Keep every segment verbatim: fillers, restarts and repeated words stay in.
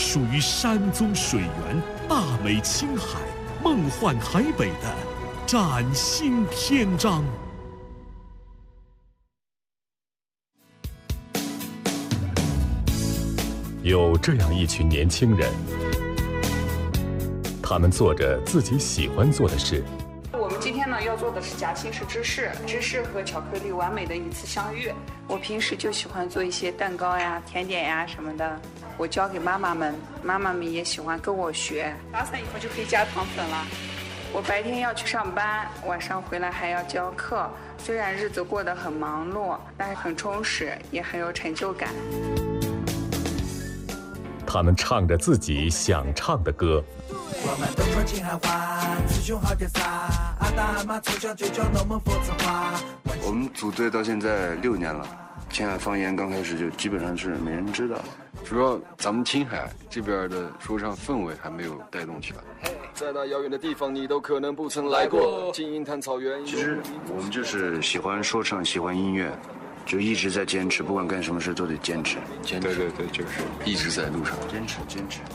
属于山宗水源、大美青海、梦幻台北的崭新篇章。有这样一群年轻人，他们做着自己喜欢做的事。 我们今天呢要做的是夹心式芝士，芝士和巧克力完美的一次相遇。我平时就喜欢做一些蛋糕呀、甜点呀什么的，我教给妈妈们，妈妈们也喜欢跟我学。打散以后就可以加糖粉了。我白天要去上班，晚上回来还要教课。虽然日子过得很忙碌，但是很充实，也很有成就感。 他们唱着自己想唱的歌。 我们都穿金汉花，雌雄好点撒，阿大阿妈从小就教我们佛子话。 我们组队到现在六年了，青海方言刚开始就基本上是没人知道， 主要咱们青海这边的说唱氛围还没有带动起来。在那遥远的地方，你都可能不曾来过。金银滩草原。 其实我们就是喜欢说唱，喜欢音乐。就一直在坚持，不管干什么事都得坚持。 坚持，对对对，就是一直在路上， 坚持坚持。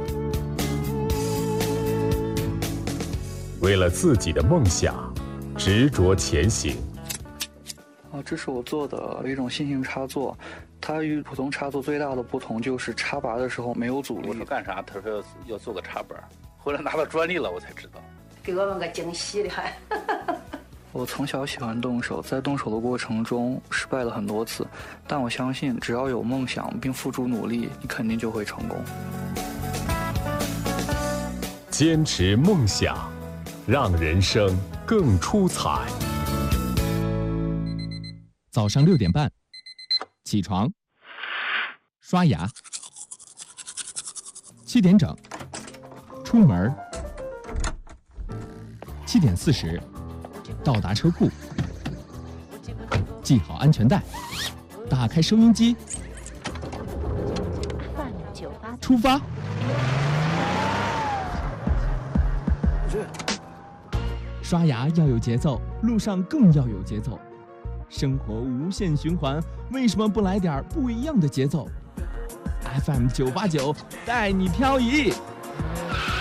为了自己的梦想，执着前行。 啊，这是我做的一种新型插座，它与普通插座最大的不同就是插拔的时候没有阻力。 我说干啥？他说要要做个插板，后来拿到专利了，我才知道。 给我们个惊喜的还。 我从小喜欢动手，在动手的过程中失败了很多次，但我相信只要有梦想并付出努力，你肯定就会成功。 坚持梦想，让人生更出彩。 早上六点半，起床，刷牙，七点整，出门，七点四十。到达车库，系好安全带，打开收音机，出发。刷牙要有节奏，路上更要有节奏。生活无限循环，为什么不来点不一样的节奏 ？F M 九八九带你漂移。